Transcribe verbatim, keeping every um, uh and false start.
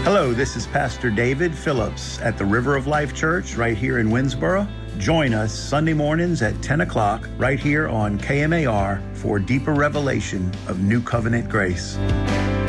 Hello, this is Pastor David Phillips at the River of Life Church right here in Winnsboro. Join us Sunday mornings at ten o'clock right here on K M A R for deeper revelation of New Covenant grace.